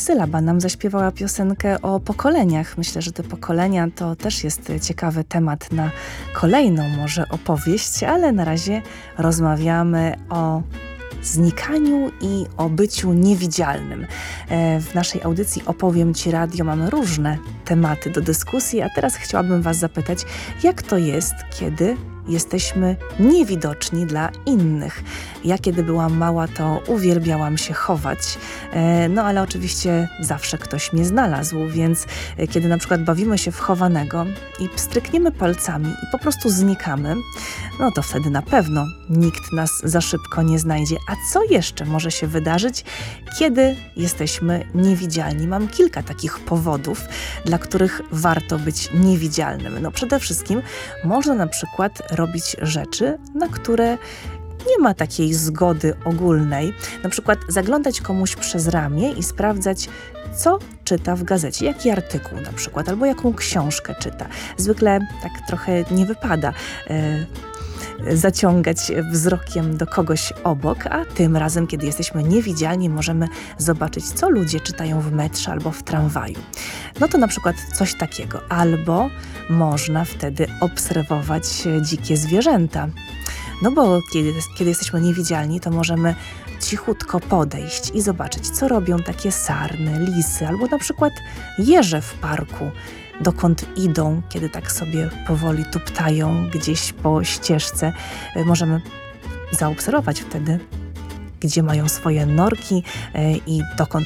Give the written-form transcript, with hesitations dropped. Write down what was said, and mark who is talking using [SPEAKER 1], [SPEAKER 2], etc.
[SPEAKER 1] Sylaba nam zaśpiewała piosenkę o pokoleniach. Myślę, że te pokolenia to też jest ciekawy temat na kolejną może opowieść, ale na razie rozmawiamy o znikaniu i o byciu niewidzialnym. W naszej audycji Opowiem Ci Radio mamy różne tematy do dyskusji, a teraz chciałabym Was zapytać, jak to jest, kiedy jesteśmy niewidoczni dla innych. Ja kiedy byłam mała, to uwielbiałam się chować, no ale oczywiście zawsze ktoś mnie znalazł, więc kiedy na przykład bawimy się w chowanego i pstrykniemy palcami i po prostu znikamy, no to wtedy na pewno nikt nas za szybko nie znajdzie. A co jeszcze może się wydarzyć, kiedy jesteśmy niewidzialni? Mam kilka takich powodów, dla których warto być niewidzialnym. No przede wszystkim można na przykład robić rzeczy, na które nie ma takiej zgody ogólnej. Na przykład zaglądać komuś przez ramię i sprawdzać, co czyta w gazecie, jaki artykuł na przykład, albo jaką książkę czyta. Zwykle tak trochę nie wypada zaciągać wzrokiem do kogoś obok, a tym razem, kiedy jesteśmy niewidzialni, możemy zobaczyć, co ludzie czytają w metrze albo w tramwaju. No to na przykład coś takiego. Albo można wtedy obserwować dzikie zwierzęta. No bo kiedy jesteśmy niewidzialni, to możemy cichutko podejść i zobaczyć, co robią takie sarny, lisy, albo na przykład jeże w parku, dokąd idą, kiedy tak sobie powoli tuptają gdzieś po ścieżce. Możemy zaobserwować wtedy, gdzie mają swoje norki i dokąd